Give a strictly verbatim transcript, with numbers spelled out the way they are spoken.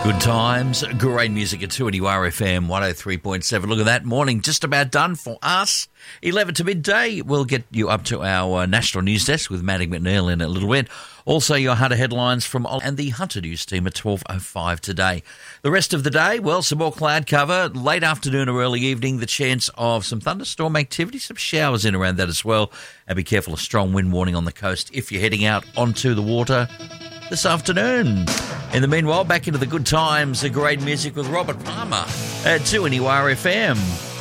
Good times, great music at two N U R F M one oh three point seven. Look at that morning, just about done for us. eleven to midday, we'll get you up to our uh, national news desk with Maddie McNeil in a little bit. Also, your Hunter headlines from Ol- and the Hunter News team at twelve oh five today. The rest of the day, well, some more cloud cover. Late afternoon or early evening, the chance of some thunderstorm activity, some showers in around that as well. And be careful, a strong wind warning on the coast if you're heading out onto the water this afternoon. In the meanwhile, back into the good times, the great music with Robert Palmer at two N U R F M.